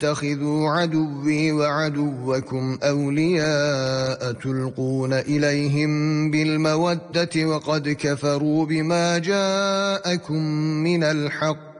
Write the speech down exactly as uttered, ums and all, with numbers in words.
تتخذوا عدوي وعدوكم أولياء تلقون إليهم بالمودة وقد كفروا بما جاءكم من الحق